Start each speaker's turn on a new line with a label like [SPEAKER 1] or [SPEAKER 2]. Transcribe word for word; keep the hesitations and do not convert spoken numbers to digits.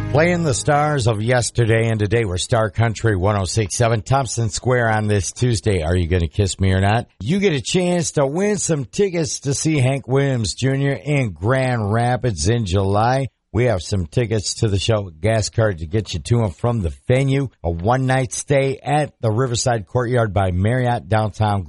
[SPEAKER 1] Playing the stars of yesterday and today, we're Star Country one oh six point seven Thompson Square on this Tuesday. Are you going to kiss me or not? You get a chance to win some tickets to see Hank Williams Junior in Grand Rapids in July. We have some tickets to the show, gas card to get you to and from the venue, a one-night stay at the Riverside Courtyard by Marriott downtown